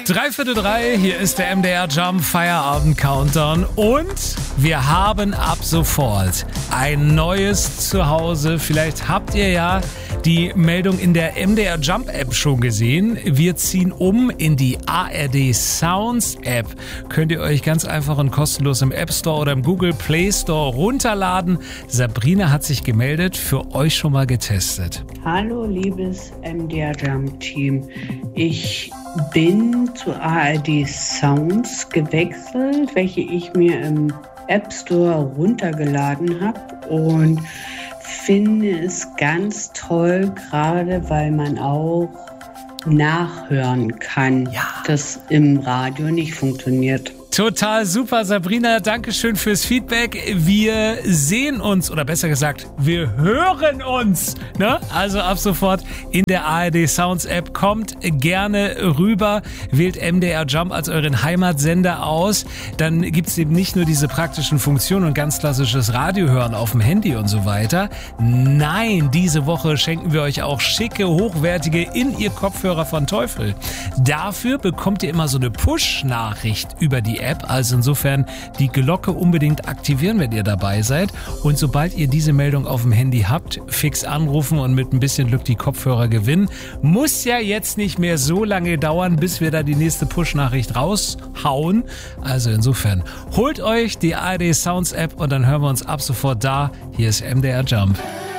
3:45, hier ist der MDR Jump Feierabend Countdown und wir haben ab sofort ein neues Zuhause. Vielleicht habt ihr ja die Meldung in der MDR Jump App schon gesehen. Wir ziehen um in die ARD Sounds App. Könnt ihr euch ganz einfach und kostenlos im App Store oder im Google Play Store runterladen. Sabrina hat sich gemeldet, für euch schon mal getestet. Hallo liebes MDR Jump Team. Ich bin zu ARD Sounds gewechselt, welche ich mir im App Store runtergeladen habe und finde es ganz toll, gerade weil man auch nachhören kann, das im Radio nicht funktioniert. Total super, Sabrina. Dankeschön fürs Feedback. Wir sehen uns, oder besser gesagt, wir hören uns. Ne? Also ab sofort in der ARD Sounds App. Kommt gerne rüber. Wählt MDR Jump als euren Heimatsender aus. Dann gibt's eben nicht nur diese praktischen Funktionen und ganz klassisches Radiohören auf dem Handy und so weiter. Nein, diese Woche schenken wir euch auch schicke, hochwertige In-Ear-Kopfhörer von Teufel. Dafür bekommt ihr immer so eine Push-Nachricht über die App, also insofern die Glocke unbedingt aktivieren, wenn ihr dabei seid. Und sobald ihr diese Meldung auf dem Handy habt, fix anrufen und mit ein bisschen Glück die Kopfhörer gewinnen. Muss ja jetzt nicht mehr so lange dauern, bis wir da die nächste Push-Nachricht raushauen. Also insofern, holt euch die ARD Sounds App und dann hören wir uns ab sofort da. Hier ist MDR Jump.